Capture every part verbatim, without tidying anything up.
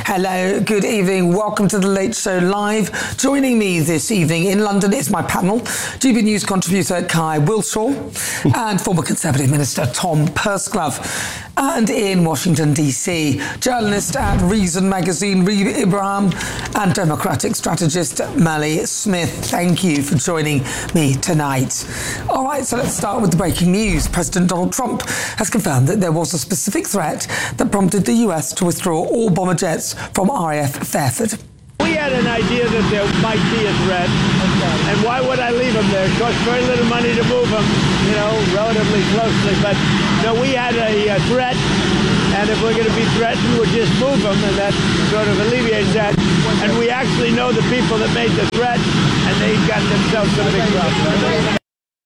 Hello, good evening. Welcome to The Late Show Live. Joining me this evening in London is my panel, G B News contributor Kai Wilshaw and former Conservative Minister Tom Pursglove. And in Washington, D C, journalist at Reason Magazine, Reeb Ibrahim, and Democratic strategist Mali Smith. Thank you for joining me tonight. All right, so let's start with the breaking news. President Donald Trump has confirmed that there was a specific threat that prompted the U S to withdraw all bomber jets from R A F Fairford. We had an idea that there might be a threat, and why would I leave them there? It costs very little money to move them, you know, relatively closely. But no, we had a, a threat, and if we're going to be threatened, we'll just move them, and that sort of alleviates that. And we actually know the people that made the threat, and they got themselves some big problems.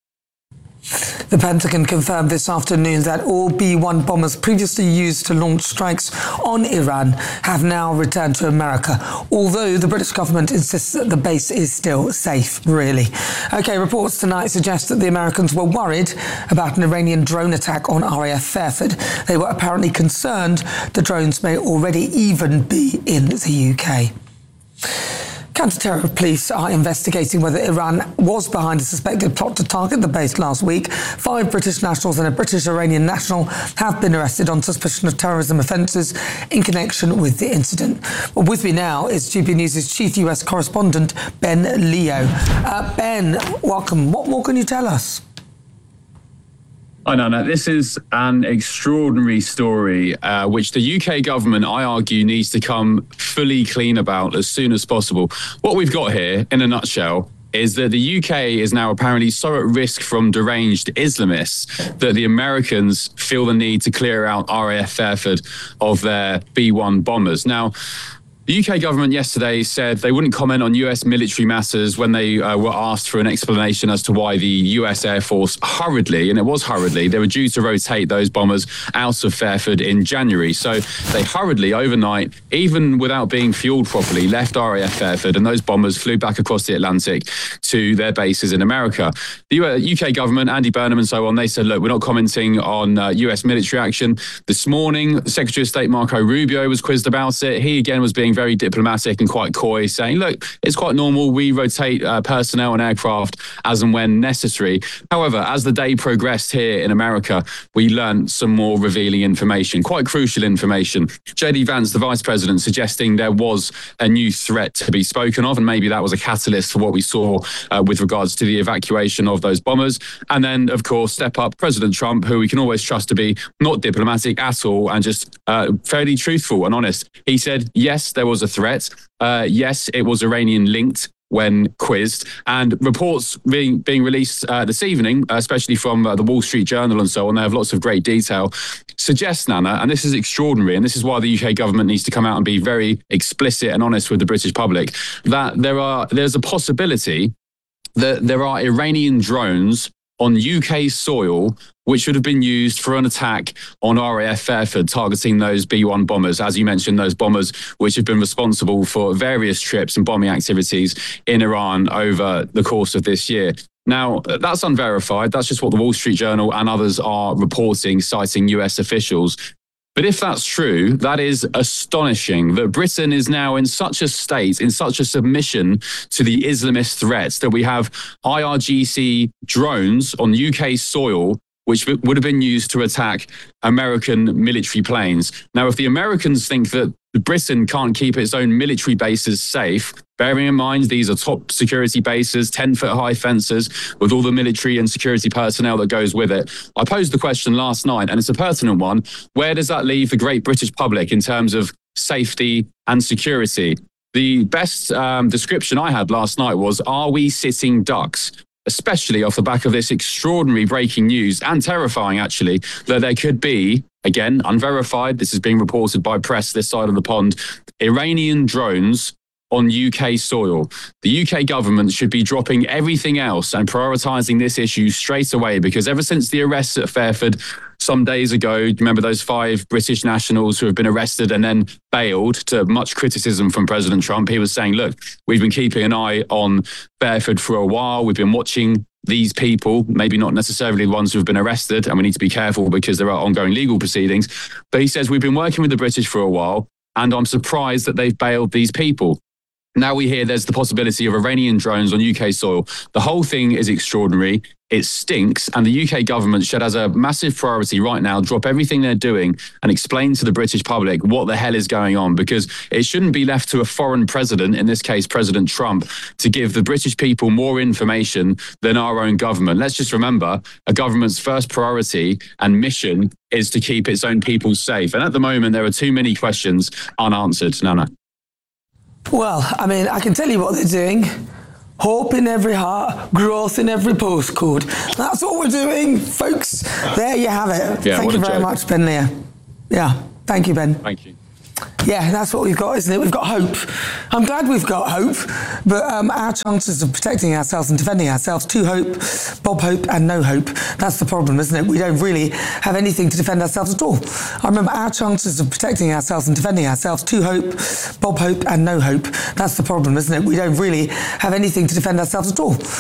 The Pentagon confirmed this afternoon that all B one bombers previously used to launch strikes on Iran have now returned to America, although the British government insists that the base is still safe, really. OK, reports tonight suggest that the Americans were worried about an Iranian drone attack on R A F Fairford. They were apparently concerned the drones may already even be in the U K. Counter-terror police are investigating whether Iran was behind a suspected plot to target the base last week. Five British nationals and a British-Iranian national have been arrested on suspicion of terrorism offences in connection with the incident. Well, with me now is G B News' chief U S correspondent, Ben Leo. Uh, Ben, welcome. What more can you tell us? Hi, Nana. This is an extraordinary story, uh, which the U K government, I argue, needs to come fully clean about as soon as possible. What we've got here, in a nutshell, is that the U K is now apparently so at risk from deranged Islamists that the Americans feel the need to clear out R A F Fairford of their B one bombers. Now, the U K government yesterday said they wouldn't comment on U S military matters when they uh, were asked for an explanation as to why the U S Air Force hurriedly, and it was hurriedly, they were due to rotate those bombers out of Fairford in January. So they hurriedly, overnight, even without being fueled properly, left R A F Fairford, and those bombers flew back across the Atlantic to their bases in America. The U K government, Andy Burnham and so on, they said, look, we're not commenting on uh, U S military action. This morning, Secretary of State Marco Rubio was quizzed about it. He again was being very diplomatic and quite coy, saying, look, it's quite normal. We rotate uh, personnel and aircraft as and when necessary. However, as the day progressed here in America, we learned some more revealing information, quite crucial information. J D Vance, the vice president, suggesting there was a new threat to be spoken of, and maybe that was a catalyst for what we saw uh, with regards to the evacuation of those bombers. And then, of course, step up President Trump, who we can always trust to be not diplomatic at all and just uh, fairly truthful and honest. He said, yes, there was a threat. Uh, yes, it was Iranian-linked when quizzed, and reports being being released uh, this evening, especially from uh, the Wall Street Journal and so on, they have lots of great detail, suggest, Nana, and this is extraordinary, and this is why the U K government needs to come out and be very explicit and honest with the British public, that there are there's a possibility that there are Iranian drones on U K soil which should have been used for an attack on R A F Fairford, targeting those B one bombers, as you mentioned, those bombers which have been responsible for various trips and bombing activities in Iran over the course of this year. Now, that's unverified. That's just what the Wall Street Journal and others are reporting, citing U S officials. But if that's true, that is astonishing that Britain is now in such a state, in such a submission to the Islamist threats, that we have I R G C drones on U K soil which would have been used to attack American military planes. Now, if the Americans think that Britain can't keep its own military bases safe, bearing in mind these are top security bases, ten-foot high fences with all the military and security personnel that goes with it, I posed the question last night, and it's a pertinent one. Where does that leave the great British public in terms of safety and security? The best um, description I had last night was, are we sitting ducks? Especially off the back of this extraordinary breaking news, and terrifying actually, that there could be, again, unverified, this is being reported by press this side of the pond, Iranian drones on U K soil. The U K government should be dropping everything else and prioritising this issue straight away, because ever since the arrests at Fairford some days ago, remember those five British nationals who have been arrested and then bailed, to much criticism from President Trump. He was saying, look, we've been keeping an eye on Fairford for a while. We've been watching these people, maybe not necessarily the ones who have been arrested, and we need to be careful because there are ongoing legal proceedings. But he says, we've been working with the British for a while, and I'm surprised that they've bailed these people. Now we hear there's the possibility of Iranian drones on U K soil. The whole thing is extraordinary. It stinks. And the U K government should, as a massive priority right now, drop everything they're doing and explain to the British public what the hell is going on, because it shouldn't be left to a foreign president, in this case, President Trump, to give the British people more information than our own government. Let's just remember, a government's first priority and mission is to keep its own people safe. And at the moment, there are too many questions unanswered. No, no. Well, I mean, I can tell you what they're doing. Hope in every heart, growth in every postcode. That's what we're doing, folks. There you have it. Yeah, thank you very joke. much, Ben Lear. Yeah, thank you, Ben. Thank you. Yeah, that's what we've got, isn't it? We've got hope. I'm glad we've got hope, but um, our chances of protecting ourselves and defending ourselves, to hope, Bob Hope and no hope, that's the problem, isn't it? We don't really have anything to defend ourselves at all. I remember our chances of protecting ourselves and defending ourselves, to hope, Bob Hope and no hope, that's the problem, isn't it? We don't really have anything to defend ourselves at all.